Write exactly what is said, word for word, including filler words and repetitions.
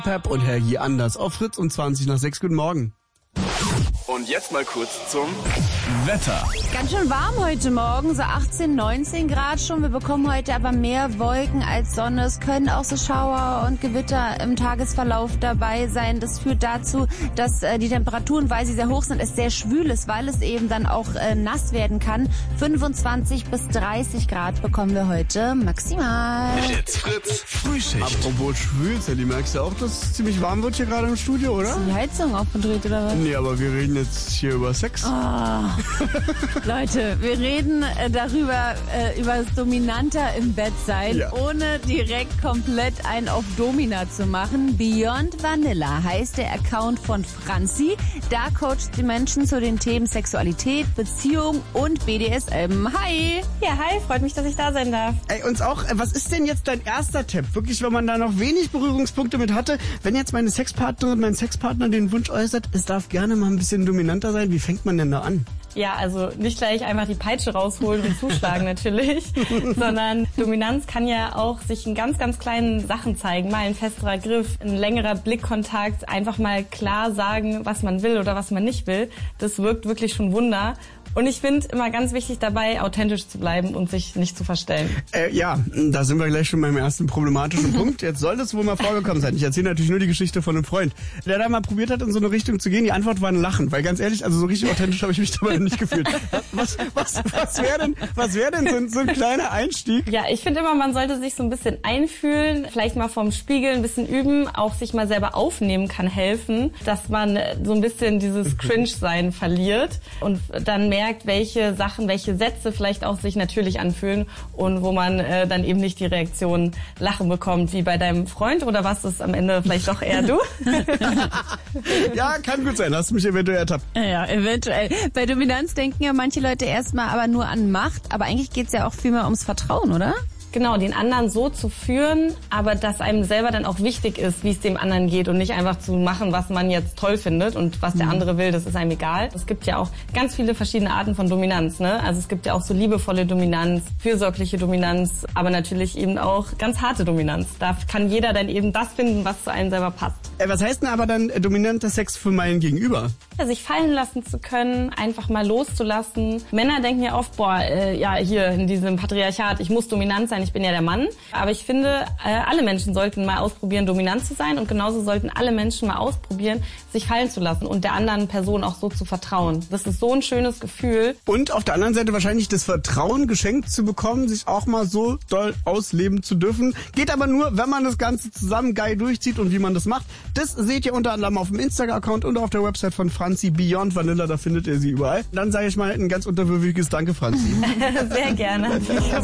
Pep und Hergie Anders auf Fritz um zwanzig nach sechs. Guten Morgen. Und jetzt mal kurz zum Wetter. Ganz schön warm heute Morgen, so achtzehn, neunzehn Grad schon. Wir bekommen heute aber mehr Wolken als Sonne. Es können auch so Schauer und Gewitter im Tagesverlauf dabei sein. Das führt dazu, dass äh, die Temperaturen, weil sie sehr hoch sind, es sehr schwül ist, weil es eben dann auch äh, nass werden kann. fünfundzwanzig bis dreißig Grad bekommen wir heute maximal. Jetzt Fritz Frühschicht. Apropos schwül, Sally, merkst du auch, dass es ziemlich warm wird hier gerade im Studio, oder? Ist die Heizung aufgedreht oder was? Nee, aber wir reden jetzt hier über Sex. Oh. Leute, wir reden äh, darüber, äh, über das Dominanter im Bett sein, Ja. ohne direkt komplett einen auf Domina zu machen. Beyond Vanilla heißt der Account von Franzi. Da coacht die Menschen zu den Themen Sexualität, Beziehung und B D S M. Hi! Ja, hi, freut mich, dass ich da sein darf. Ey, uns auch, äh, was ist denn jetzt dein erster Tipp? Wirklich, wenn man da noch wenig Berührungspunkte mit hatte, wenn jetzt meine Sexpartnerin, mein Sexpartner den Wunsch äußert, es darf gerne mal ein bisschen dominanter sein, wie fängt man denn da an? Ja, also nicht gleich einfach die Peitsche rausholen und zuschlagen natürlich, sondern Dominanz kann ja auch sich in ganz, ganz kleinen Sachen zeigen. Mal ein festerer Griff, ein längerer Blickkontakt, einfach mal klar sagen, was man will oder was man nicht will. Das wirkt wirklich schon Wunder. Und ich finde immer ganz wichtig dabei, authentisch zu bleiben und sich nicht zu verstellen. Äh, ja, da sind wir gleich schon beim ersten problematischen Punkt. Jetzt soll das wohl mal vorgekommen sein. Ich erzähle natürlich nur die Geschichte von einem Freund, der da mal probiert hat, in so eine Richtung zu gehen. Die Antwort war ein Lachen, weil ganz ehrlich, also so richtig authentisch habe ich mich dabei nicht gefühlt. Was, was, was wäre denn, was wäre denn so ein, so ein kleiner Einstieg? Ja, ich finde immer, man sollte sich so ein bisschen einfühlen, vielleicht mal vorm Spiegel ein bisschen üben, auch sich mal selber aufnehmen kann helfen, dass man so ein bisschen dieses Cringe-Sein verliert und dann merkt, welche Sachen, welche Sätze vielleicht auch sich natürlich anfühlen und wo man äh, dann eben nicht die Reaktion Lachen bekommt, wie bei deinem Freund, oder was ist am Ende vielleicht doch eher du? Ja, kann gut sein. Hast du mich eventuell ertappt. Ja, eventuell. Bei Dominanz denken ja manche Leute erstmal aber nur an Macht, aber eigentlich geht's ja auch viel mehr ums Vertrauen, oder? Genau, den anderen so zu führen, aber dass einem selber dann auch wichtig ist, wie es dem anderen geht und nicht einfach zu machen, was man jetzt toll findet und was der andere will, das ist einem egal. Es gibt ja auch ganz viele verschiedene Arten von Dominanz, ne? Also es gibt ja auch so liebevolle Dominanz, fürsorgliche Dominanz, aber natürlich eben auch ganz harte Dominanz. Da kann jeder dann eben das finden, was zu einem selber passt. Äh, was heißt denn aber dann äh, dominanter Sex für meinen Gegenüber? Ja, sich fallen lassen zu können, einfach mal loszulassen. Männer denken ja oft, boah, äh, ja, hier in diesem Patriarchat, ich muss dominant sein, ich bin ja der Mann. Aber ich finde, äh, alle Menschen sollten mal ausprobieren, dominant zu sein, und genauso sollten alle Menschen mal ausprobieren, sich fallen zu lassen und der anderen Person auch so zu vertrauen. Das ist so ein schönes Gefühl. Und auf der anderen Seite wahrscheinlich das Vertrauen geschenkt zu bekommen, sich auch mal so doll ausleben zu dürfen. Geht aber nur, wenn man das Ganze zusammen geil durchzieht, und wie man das macht. Das seht ihr unter anderem auf dem Instagram-Account und auf der Website von Franzi, Beyond Vanilla, da findet ihr sie überall. Dann sage ich mal ein ganz unterwürfiges Danke, Franzi. Sehr gerne.